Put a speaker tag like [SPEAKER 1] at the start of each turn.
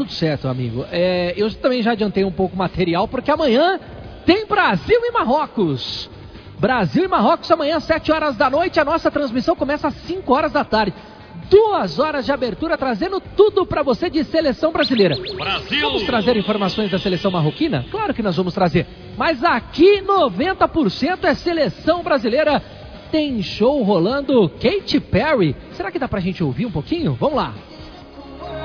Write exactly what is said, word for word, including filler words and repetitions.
[SPEAKER 1] Tudo certo, amigo. É, eu também já adiantei um pouco o material, porque amanhã tem Brasil e Marrocos. Brasil e Marrocos amanhã, sete horas da noite. A nossa transmissão começa às cinco horas da tarde. Duas horas de abertura, trazendo tudo para você de seleção brasileira.
[SPEAKER 2] Brasil!
[SPEAKER 1] Vamos trazer informações da seleção marroquina? Claro que nós vamos trazer. Mas aqui noventa por cento é seleção brasileira. Tem show rolando. Katy Perry. Será que dá pra gente ouvir um pouquinho? Vamos lá.